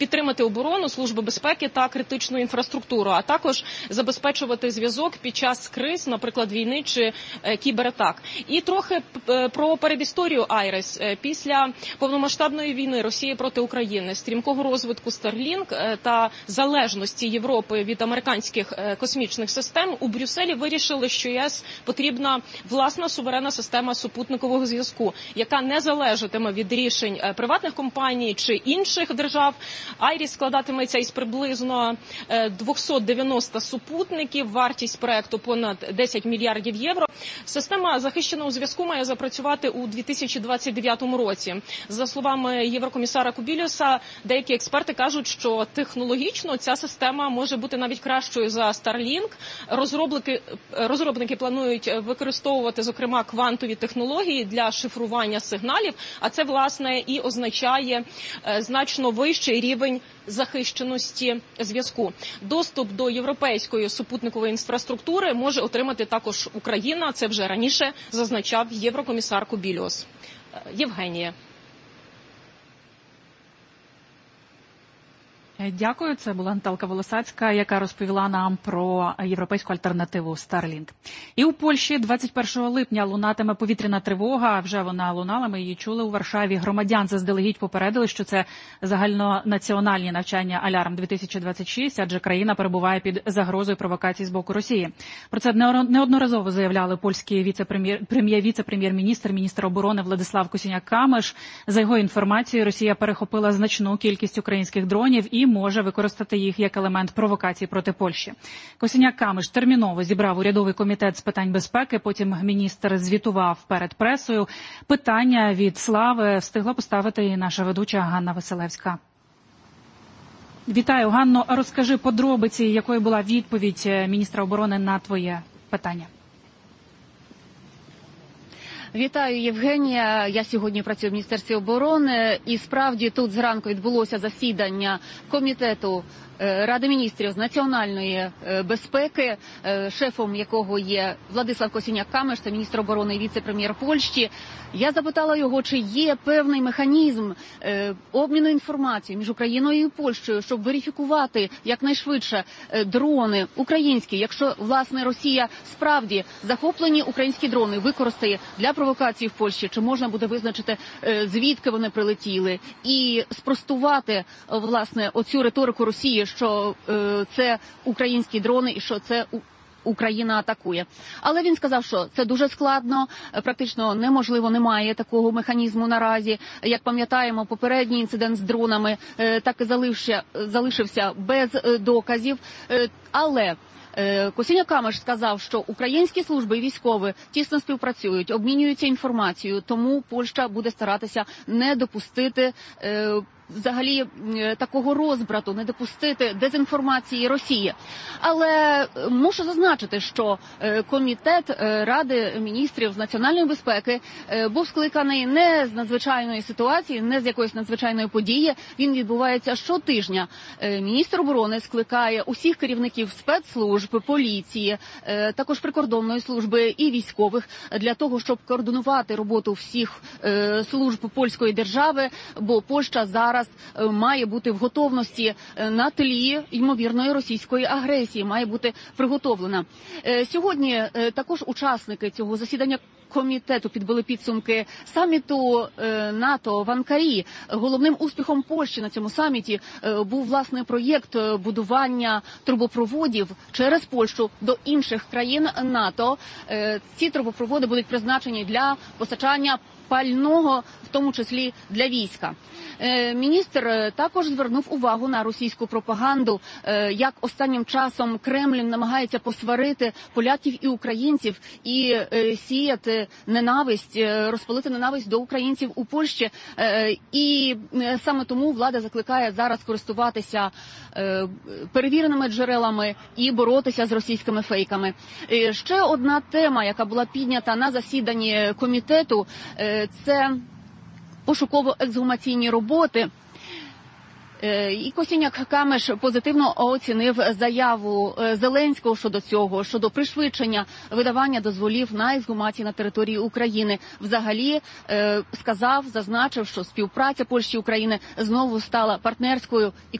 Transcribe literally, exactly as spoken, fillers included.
підтримати оборону, службу безпеки та критичну інфраструктуру, а також забезпечувати зв'язок під час криз, наприклад, війни чи кібератак. І трохи про передісторію Айріс. Після повномасштабної війни Росії проти України, стрімкого розвитку Starlink та залежності Європи від американських космічних систем, у Брюсселі вирішили, що ЄС потрібна власна суверенна система супутникового зв'язку, яка не залежатиме від рішень приватних компаній чи інших держав. Айріс складатиметься із приблизно двохсот дев'яноста супутників, вартість проекту понад десять мільярдів євро. Система захищеного зв'язку має запрацювати у дві тисячі двадцять дев'ятому році. За словами єврокомісара Кубілюса, деякі експерти кажуть, що технологічно ця система може бути навіть кращою за Starlink. Розробники, розробники планують використовувати, зокрема, квантові технології для шифрування сигналів, а це, власне, і означає значно вищий рівень захищеності зв'язку. Доступ до європейської супутникової інфраструктури може отримати також Україна. Це вже раніше зазначав єврокомісар Кубілюс. Євгенія. Дякую. Це була Наталка Волосацька, яка розповіла нам про європейську альтернативу Starlink. І у Польщі двадцять першого липня лунатиме повітряна тривога. Вже вона лунала, ми її чули у Варшаві. Громадян заздалегідь попередили, що це загальнонаціональні навчання «Алярм дві тисячі двадцять шість», адже країна перебуває під загрозою провокацій з боку Росії. Про це неодноразово заявляли польський віце-прем'єр, віце-прем'єр-міністр, міністр оборони Владислав Косіняк-Камиш. За його інформацією, Росія перехопила значну кількість українських дронів і може використати їх як елемент провокації проти Польщі. Косіняк-Камиш терміново зібрав урядовий комітет з питань безпеки, потім міністр звітував перед пресою. Питання від Слави встигла поставити і наша ведуча Ганна Василевська. Вітаю, Ганно, розкажи подробиці, якою була відповідь міністра оборони на твоє питання. Вітаю, Євгенія. Я сьогодні працюю в Міністерстві оборони. І справді тут зранку відбулося засідання комітету Ради міністрів з національної безпеки, шефом якого є Владислав Косіняк-Камиш, це міністр оборони і віце-прем'єр Польщі. Я запитала його, чи є певний механізм обміну інформацією між Україною і Польщею, щоб верифікувати якнайшвидше дрони українські, якщо, власне, Росія справді захоплені українські дрони використає для провокації в Польщі, чи можна буде визначити, звідки вони прилетіли, і спростувати, власне, оцю риторику Росії, що е, це українські дрони і що це Україна атакує. Але він сказав, що це дуже складно, практично неможливо, немає такого механізму наразі. Як пам'ятаємо, попередній інцидент з дронами е, так і залишився, залишився без доказів. Е, але Косіняк-Камиш сказав, що українські служби і військові тісно співпрацюють, обмінюються інформацією, тому Польща буде старатися не допустити е, взагалі такого розбрату, не допустити дезінформації Росії. Але мушу зазначити, що комітет Ради міністрів з національної безпеки був скликаний не з надзвичайної ситуації, не з якоїсь надзвичайної події. Він відбувається щотижня. Міністр оборони скликає усіх керівників спецслужб, поліції, також прикордонної служби і військових для того, щоб координувати роботу всіх служб польської держави, бо Польща зараз має бути в готовності на тлі ймовірної російської агресії, має бути приготовлена. Сьогодні також учасники цього засідання комітету підбили підсумки саміту НАТО в Анкарі. Головним успіхом Польщі на цьому саміті був, власне, проєкт будування трубопроводів через Польщу до інших країн НАТО. Ці трубопроводи будуть призначені для постачання пального, в тому числі для війська. Міністр також звернув увагу на російську пропаганду, як останнім часом Кремль намагається посварити поляків і українців і сіяти ненависть, розпалити ненависть до українців у Польщі. І саме тому влада закликає зараз користуватися перевіреними джерелами і боротися з російськими фейками. Ще одна тема, яка була піднята на засіданні комітету, це пошуково-ексгумаційні роботи. І Косіняк-Камиш позитивно оцінив заяву Зеленського щодо цього, щодо пришвидшення видавання дозволів на ексгумації на території України. Взагалі сказав, зазначив, що співпраця Польщі і України знову стала партнерською і